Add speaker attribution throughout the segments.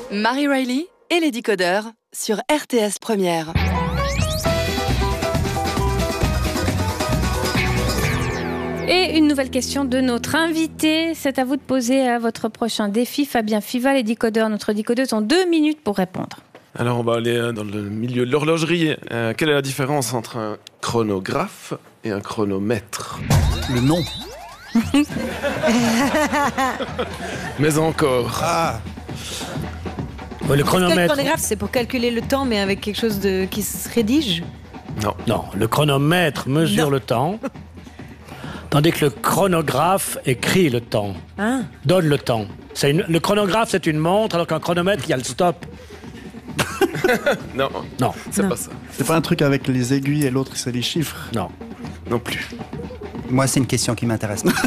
Speaker 1: Marie Riley et les décodeurs sur RTS Première.
Speaker 2: Et une nouvelle question de notre invité. C'est à vous de poser à votre prochain défi. Fabien Fiva, les décodeurs, notre décodeuse, ont 2 minutes pour répondre.
Speaker 3: Alors, on va aller dans le milieu de l'horlogerie. Quelle est la différence entre un chronographe et un chronomètre?
Speaker 4: Le nom.
Speaker 3: Mais encore.
Speaker 4: Le chronomètre.
Speaker 5: Le chronographe, c'est pour calculer le temps, mais avec quelque chose qui se rédige.
Speaker 4: Non, le chronomètre mesure le temps, tandis que le chronographe écrit le temps, donne le temps. Le chronographe, c'est une montre, alors qu'un chronomètre, il y a le stop.
Speaker 3: Non, c'est pas ça.
Speaker 6: C'est pas un truc avec les aiguilles et l'autre, c'est les chiffres.
Speaker 3: Non plus.
Speaker 7: Moi, c'est une question qui m'intéresse. Je vais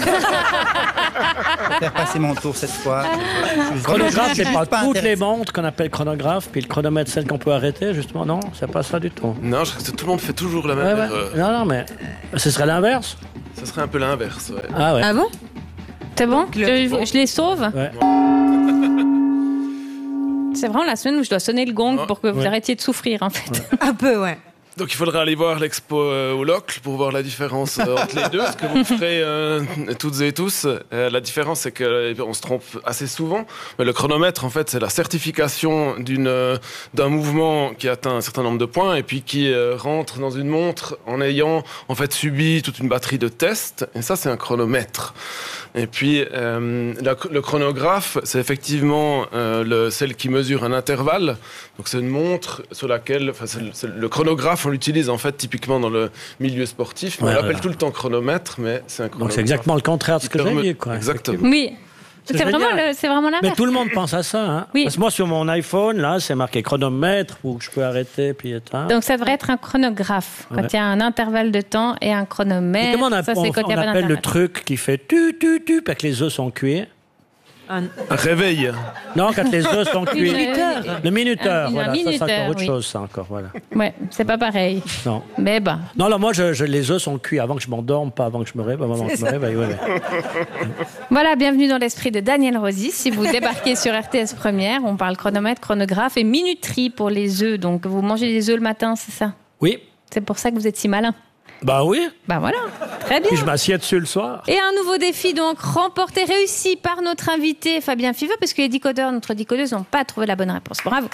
Speaker 7: faire passer mon tour cette fois.
Speaker 4: Le chronographe, c'est pas toutes les montres qu'on appelle chronographe, puis le chronomètre, celle qu'on peut arrêter, justement. Non, c'est pas ça du tout.
Speaker 3: Non, je crois que tout le monde fait toujours la même erreur.
Speaker 4: Non, mais ce serait l'inverse.
Speaker 3: Ce serait un peu l'inverse, ouais.
Speaker 4: Ah ouais.
Speaker 2: Ah bon? C'est bon? Je les sauve?
Speaker 4: Ouais.
Speaker 2: C'est vraiment la semaine où je dois sonner le gong pour que vous arrêtiez de souffrir, en fait.
Speaker 4: Ouais.
Speaker 5: Un peu, ouais.
Speaker 3: Donc il faudra aller voir l'expo au Locle pour voir la différence entre les deux, ce que vous ferez toutes et tous. La différence, c'est qu'on se trompe assez souvent. Mais le chronomètre, en fait, c'est la certification d'un mouvement qui atteint un certain nombre de points et puis qui rentre dans une montre en ayant en fait subi toute une batterie de tests. Et ça, c'est un chronomètre. Et puis le chronographe, c'est effectivement celle qui mesure un intervalle. Donc c'est une montre sur laquelle, le chronographe, on l'utilise en fait typiquement dans le milieu sportif. On l'appelle tout le temps chronomètre, mais c'est un chronographe.
Speaker 4: Donc c'est exactement le contraire de ce que j'ai dit, quoi.
Speaker 3: Exactement.
Speaker 2: Oui. C'est vraiment l'inverse.
Speaker 4: Mais tout le monde pense à ça, hein.
Speaker 2: Oui.
Speaker 4: Parce que moi, sur mon iPhone, là, c'est marqué chronomètre, où je peux arrêter, puis éteindre.
Speaker 2: Donc ça devrait être un chronographe, quand il y a un intervalle de temps et un chronomètre.
Speaker 4: Et comment
Speaker 2: ça, c'est quand il y a pas
Speaker 4: appelle le
Speaker 2: d'intervalle.
Speaker 4: truc qui fait tu, parce que les œufs sont cuits?
Speaker 3: Un réveil.
Speaker 4: Non, quand les œufs sont cuits. Le minuteur.
Speaker 2: Un
Speaker 4: Voilà,
Speaker 2: minuteur,
Speaker 4: ça, c'est encore autre
Speaker 2: oui.
Speaker 4: chose, ça, encore, voilà.
Speaker 2: Ouais, c'est pas pareil.
Speaker 4: Non.
Speaker 2: Mais bah.
Speaker 4: Non, là, moi, les œufs sont cuits avant que je m'endorme, pas avant que je me réveille. Avant que je me réveille, ouais.
Speaker 2: Voilà, bienvenue dans l'esprit de Daniel Rosy. Si vous débarquez sur RTS Première, on parle chronomètre, chronographe et minuterie pour les œufs. Donc vous mangez des œufs le matin, c'est ça?
Speaker 4: Oui.
Speaker 2: C'est pour ça que vous êtes si malin.
Speaker 4: Bah oui.
Speaker 2: Bah voilà, très bien.
Speaker 4: Puis je m'assieds dessus le soir.
Speaker 2: Et un nouveau défi donc remporté, réussi par notre invité Fabien Fiva, parce que les décodeurs, notre décodeuse, n'ont pas trouvé la bonne réponse. Bravo.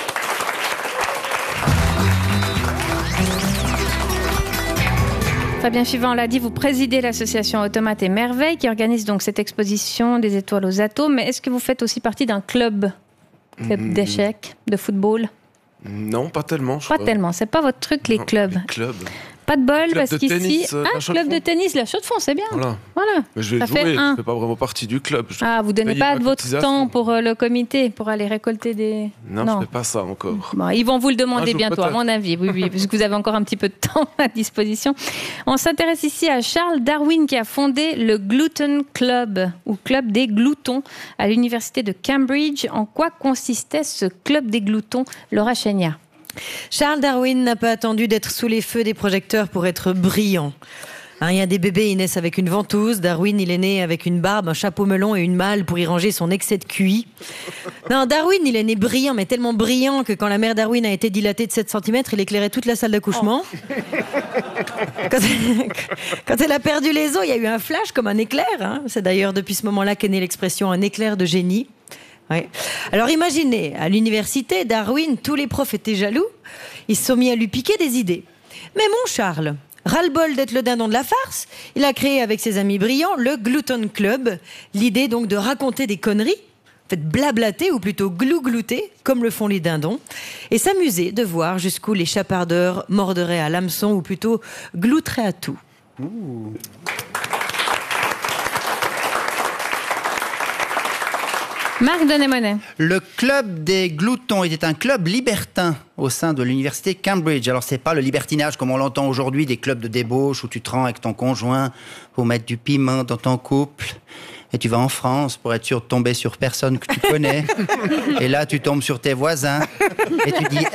Speaker 2: Fabien Fiva, on l'a dit, vous présidez l'association Automates et Merveilles qui organise donc cette exposition des étoiles aux atomes. Mais est-ce que vous faites aussi partie d'un club d'échecs, de football?
Speaker 3: Non, pas tellement.
Speaker 2: Pas tellement, c'est pas votre truc, les clubs.
Speaker 3: Les clubs.
Speaker 2: Pas de bol,
Speaker 3: Club
Speaker 2: parce
Speaker 3: de
Speaker 2: qu'ici...
Speaker 3: tennis, la
Speaker 2: club
Speaker 3: Chaux-de-Fonds.
Speaker 2: de tennis, la Chaux-de-Fonds, c'est bien. Voilà.
Speaker 3: Mais je vais
Speaker 2: Ça fait
Speaker 3: jouer, je
Speaker 2: un.
Speaker 3: ne fais pas vraiment partie du club.
Speaker 2: Vous donnez
Speaker 3: paye
Speaker 2: pas
Speaker 3: ma
Speaker 2: de votre
Speaker 3: cotisation.
Speaker 2: temps pour le comité, pour aller récolter des...
Speaker 3: Non, je ne fais pas ça encore.
Speaker 2: Bon, ils vont vous le demander
Speaker 3: Un jour,
Speaker 2: bientôt, à
Speaker 3: peut-être.
Speaker 2: mon avis, oui, puisque vous avez encore un petit peu de temps à disposition. On s'intéresse ici à Charles Darwin, qui a fondé le Gluten Club, ou Club des gloutons, à l'université de Cambridge. En quoi consistait ce Club des gloutons, Laura Chénia?
Speaker 5: Charles Darwin n'a pas attendu d'être sous les feux des projecteurs pour être brillant. Il y a des bébés, ils naissent avec une ventouse. Darwin, il est né avec une barbe, un chapeau melon et une malle pour y ranger son excès de QI. Non, Darwin, il est né brillant, mais tellement brillant que quand la mère Darwin a été dilatée de 7 cm, il éclairait toute la salle d'accouchement. Quand elle a perdu les os, il y a eu un flash comme un éclair. C'est d'ailleurs depuis ce moment-là qu'est née l'expression « un éclair de génie ». Ouais. Alors imaginez, à l'université, Darwin, tous les profs étaient jaloux. Ils se sont mis à lui piquer des idées. Mais mon Charles, ras-le-bol d'être le dindon de la farce, il a créé avec ses amis brillants le Gluten Club. L'idée donc de raconter des conneries, en fait blablater ou plutôt glouter, comme le font les dindons, et s'amuser de voir jusqu'où les chapardeurs morderaient à l'hameçon ou plutôt glouteraient à tout.
Speaker 2: Marc Denemonet.
Speaker 7: Le club des gloutons était un club libertin au sein de l'université Cambridge. Alors c'est pas le libertinage comme on l'entend aujourd'hui, des clubs de débauche où tu te rends avec ton conjoint pour mettre du piment dans ton couple. Et tu vas en France pour être sûr de tomber sur personne que tu connais. Et là, tu tombes sur tes voisins. Et tu dis,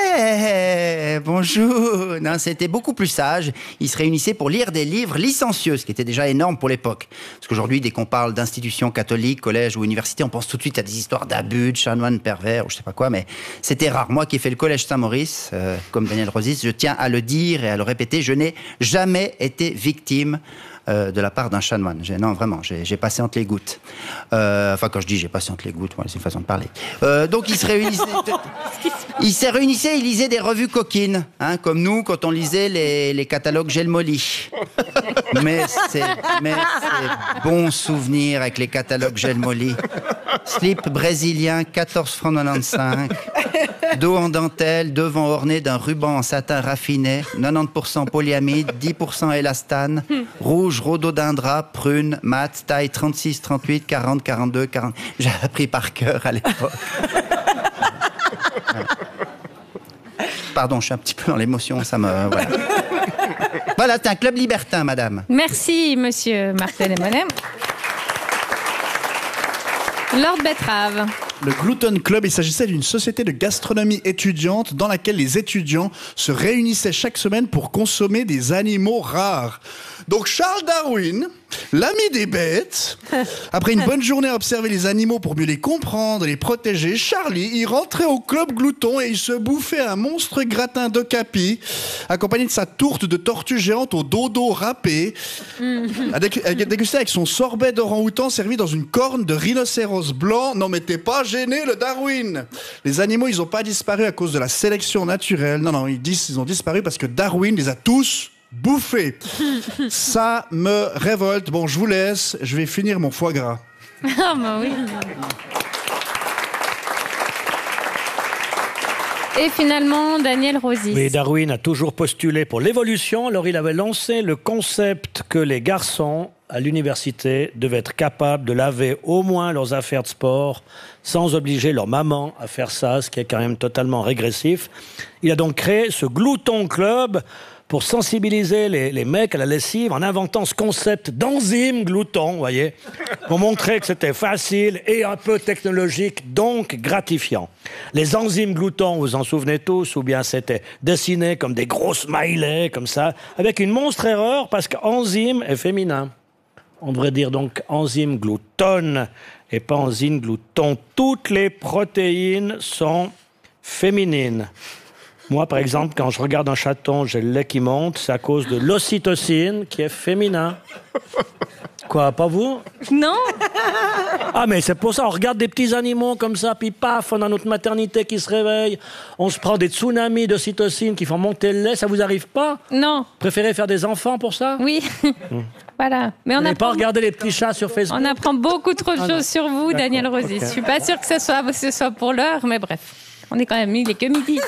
Speaker 7: bonjour. Non, c'était beaucoup plus sage. Ils se réunissaient pour lire des livres licencieux, ce qui était déjà énorme pour l'époque. Parce qu'aujourd'hui, dès qu'on parle d'institutions catholiques, collège ou université, on pense tout de suite à des histoires d'abus, de chanoines pervers ou je sais pas quoi. Mais c'était rare. Moi qui ai fait le collège Saint-Maurice, comme Daniel Rosis, je tiens à le dire et à le répéter, je n'ai jamais été victime de la part d'un chanoine. Non, vraiment, j'ai passé entre les gouttes. Enfin, quand je dis j'ai passé entre les gouttes, c'est une façon de parler. Donc, ils se réunissaient, ils lisaient des revues coquines, hein, comme nous, quand on lisait les catalogues Gelmoli. Mais c'est bon souvenir avec les catalogues Gelmoli. Slip brésilien, 14 francs 95. Dos en dentelle, devant orné d'un ruban en satin raffiné, 90% polyamide, 10% élastane, rouge, rhododendra, prune, mat, taille 36, 38, 40, 42, 40. J'ai appris par cœur à l'époque. Pardon, je suis un petit peu dans l'émotion, ça me... Voilà, voilà, c'est un club libertin, madame.
Speaker 2: Merci, monsieur Martin Desmonet. Lord Betrave.
Speaker 6: Le Gluten Club, il s'agissait d'une société de gastronomie étudiante dans laquelle les étudiants se réunissaient chaque semaine pour consommer des animaux rares. Donc Charles Darwin, l'ami des bêtes, après une bonne journée à observer les animaux pour mieux les comprendre et les protéger, Charlie, il rentrait au club Glouton et il se bouffait un monstre gratin d'ocapi, accompagné de sa tourte de tortue géante au dodo râpé, à déguster avec son sorbet d'orang-outan servi dans une corne de rhinocéros blanc. Non mais t'es pas gêné, le Darwin. Les animaux, ils ont pas disparu à cause de la sélection naturelle. Non, ils ont disparu parce que Darwin les a tous bouffés. Ça me révolte. Bon, je vous laisse. Je vais finir mon foie gras.
Speaker 2: Ah bah oui. Et finalement, Daniel Rosis.
Speaker 4: Oui, Darwin a toujours postulé pour l'évolution. Alors, il avait lancé le concept que les garçons à l'université devaient être capables de laver au moins leurs affaires de sport sans obliger leur maman à faire ça, ce qui est quand même totalement régressif. Il a donc créé ce Glouton Club pour sensibiliser les mecs à la lessive en inventant ce concept d'enzyme glouton, vous voyez, pour montrer que c'était facile et un peu technologique, donc gratifiant. Les enzymes gloutons, vous en souvenez tous, ou bien c'était dessiné comme des gros smileys, comme ça, avec une monstre erreur, parce qu'enzyme est féminin. On devrait dire donc enzyme glouton et pas enzyme glouton. Toutes les protéines sont féminines. Moi, par exemple, quand je regarde un chaton, j'ai le lait qui monte, c'est à cause de l'ocytocine qui est féminin. Quoi, pas vous?
Speaker 2: Non.
Speaker 4: Ah, mais c'est pour ça, on regarde des petits animaux comme ça, puis paf, on a notre maternité qui se réveille, on se prend des tsunamis d'ocytocine qui font monter le lait, ça vous arrive pas?
Speaker 2: Non.
Speaker 4: Préférez faire des enfants pour ça?
Speaker 2: Oui. Voilà. Mais on
Speaker 4: n'a pas regardé les petits chats sur Facebook?
Speaker 2: On apprend beaucoup trop de choses sur vous, Daniel Rosis. Okay. Je suis pas sûre que ce soit pour l'heure, mais bref. On est quand même, il est que midi.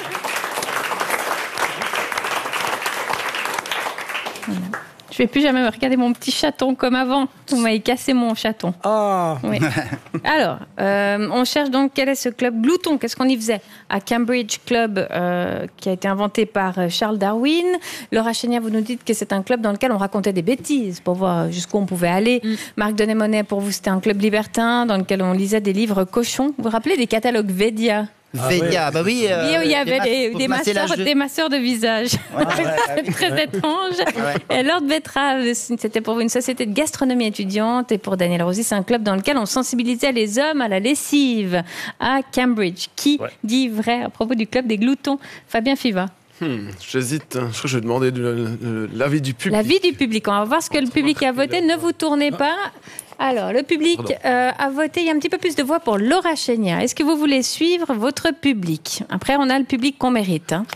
Speaker 2: Voilà. Je vais plus jamais me regarder mon petit chaton comme avant. Vous m'avez cassé mon chaton.
Speaker 4: Oh.
Speaker 2: Oui. Alors, on cherche donc quel est ce club Glouton. Qu'est-ce qu'on y faisait à Cambridge Club, qui a été inventé par Charles Darwin. Laura Chénier, vous nous dites que c'est un club dans lequel on racontait des bêtises pour voir jusqu'où on pouvait aller. Marc Denesmonet, pour vous, c'était un club libertin dans lequel on lisait des livres cochons. Vous vous rappelez des catalogues Védia?
Speaker 7: Védia, bah oui.
Speaker 2: Il y avait des masseurs de visage. C'est très étrange. Et Lord Betrave, c'était pour une société de gastronomie étudiante, et pour Daniel Rosis, c'est un club dans lequel on sensibilisait les hommes à la lessive à Cambridge. Qui dit vrai à propos du club des gloutons? Fabien Fiva.
Speaker 3: J'hésite. Je crois que je vais demander l'avis du public.
Speaker 2: L'avis du public. On va voir ce que le public a voté. Ne vous tournez pas. Alors, le public a voté. Il y a un petit peu plus de voix pour Laura Chénier. Est-ce que vous voulez suivre votre public? Après, on a le public qu'on mérite. Hein.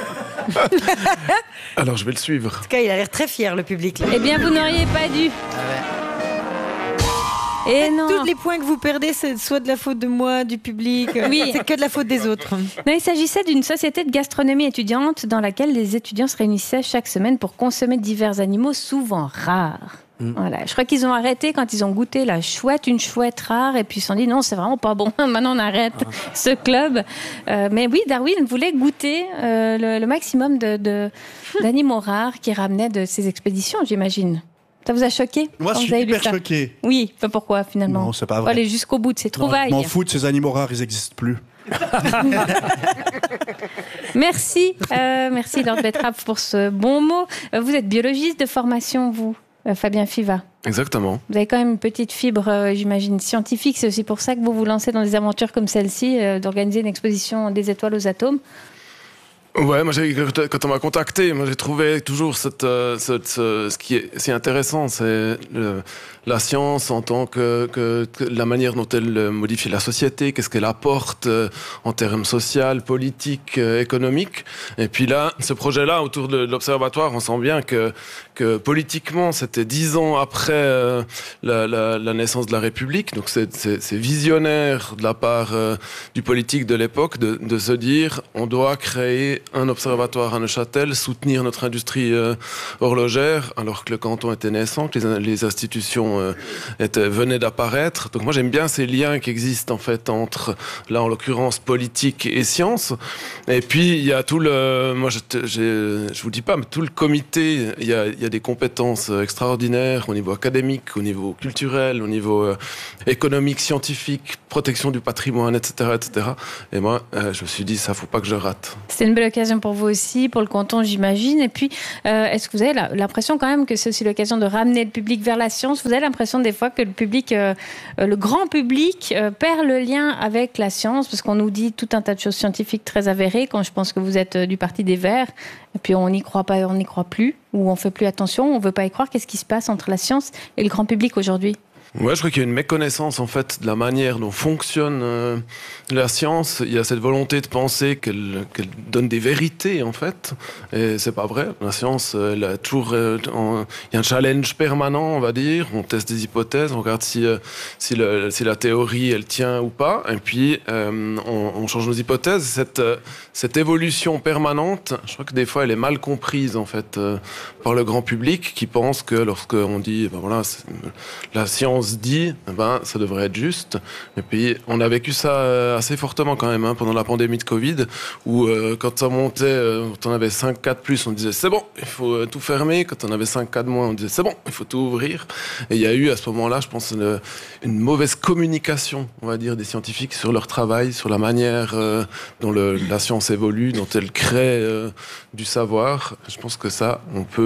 Speaker 3: Alors, je vais le suivre.
Speaker 5: En tout cas, il a l'air très fier, le public. Là.
Speaker 2: Eh bien, vous n'auriez pas dû. Et non.
Speaker 5: Tous les points que vous perdez, c'est soit de la faute de moi, du public.
Speaker 2: Oui.
Speaker 5: C'est que de la faute des autres.
Speaker 2: Non, il s'agissait d'une société de gastronomie étudiante dans laquelle les étudiants se réunissaient chaque semaine pour consommer divers animaux souvent rares. Voilà. Je crois qu'ils ont arrêté quand ils ont goûté une chouette rare, et puis ils se sont dit non, c'est vraiment pas bon, maintenant on arrête ce club. Mais oui, Darwin voulait goûter le maximum d'animaux rares qu'il ramenait de ses expéditions, j'imagine. Ça vous a choqué?
Speaker 6: Moi, je
Speaker 2: quand
Speaker 6: suis
Speaker 2: vous avez lu
Speaker 6: hyper
Speaker 2: ça?
Speaker 6: choqué.
Speaker 2: Oui, pas pourquoi finalement.
Speaker 6: Non, c'est pas
Speaker 2: Faut
Speaker 6: vrai.
Speaker 2: aller jusqu'au bout, c'est trop
Speaker 6: Non,
Speaker 2: vague.
Speaker 6: je m'en fous de ces animaux rares, ils n'existent plus.
Speaker 2: Merci, merci Lord Betrap pour ce bon mot. Vous êtes biologiste de formation, vous, Fabien Fiva.
Speaker 3: Exactement.
Speaker 2: Vous avez quand même une petite fibre, j'imagine, scientifique. C'est aussi pour ça que vous vous lancez dans des aventures comme celle-ci, d'organiser une exposition des étoiles aux atomes.
Speaker 3: Ouais, moi quand on m'a contacté, moi j'ai trouvé toujours ce qui est si intéressant, c'est la science en tant que la manière dont elle modifie la société, qu'est-ce qu'elle apporte en termes social, politique, économique. Et puis là, ce projet-là autour de l'observatoire, on sent bien que politiquement, c'était 10 ans après la naissance de la République. Donc c'est visionnaire de la part du politique de l'époque de se dire on doit créer un observatoire à Neuchâtel, soutenir notre industrie horlogère, alors que le canton était naissant, que les institutions venaient d'apparaître. Donc moi j'aime bien ces liens qui existent en fait entre, là en l'occurrence, politique et science. Et puis il y a tout le, moi je vous dis pas, mais tout le comité, il y a des compétences extraordinaires au niveau académique, au niveau culturel, au niveau économique, scientifique, protection du patrimoine, etc., etc. Et moi je me suis dit ça faut pas que je rate.
Speaker 2: C'est une belle occasion pour vous aussi, pour le canton, j'imagine. Et puis, est-ce que vous avez l'impression quand même que c'est aussi l'occasion de ramener le public vers la science? Vous avez l'impression des fois que le public, le grand public, perd le lien avec la science, parce qu'on nous dit tout un tas de choses scientifiques très avérées, quand je pense que vous êtes du parti des Verts, et puis on n'y croit pas, on n'y croit plus, ou on fait plus attention, on veut pas y croire. Qu'est-ce qui se passe entre la science et le grand public aujourd'hui?
Speaker 3: Ouais, je crois qu'il y a une méconnaissance en fait de la manière dont fonctionne la science. Il y a cette volonté de penser qu'elle donne des vérités en fait, et c'est pas vrai. La science, elle a toujours, il y a un challenge permanent, on va dire. On teste des hypothèses, on regarde si la théorie elle tient ou pas, et puis on change nos hypothèses. Cette évolution permanente, je crois que des fois elle est mal comprise en fait par le grand public qui pense que lorsqu'on dit ben voilà la science dit, ben, ça devrait être juste. Et puis, on a vécu ça assez fortement quand même, pendant la pandémie de Covid, où quand ça montait, quand on avait 5 cas de plus, on disait c'est bon, il faut tout fermer. Quand on avait 5 cas de moins, on disait c'est bon, il faut tout ouvrir. Et il y a eu à ce moment-là, je pense, une mauvaise communication, on va dire, des scientifiques sur leur travail, sur la manière dont la science évolue, dont elle crée du savoir. Je pense que ça,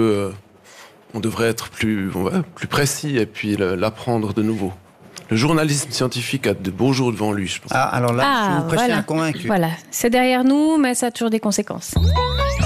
Speaker 3: on devrait être plus précis et puis l'apprendre de nouveau. Le journalisme scientifique a de beaux jours devant lui, je pense.
Speaker 7: Ah, alors là, je suis presque inconvaincu.
Speaker 2: Voilà, c'est derrière nous, mais ça a toujours des conséquences.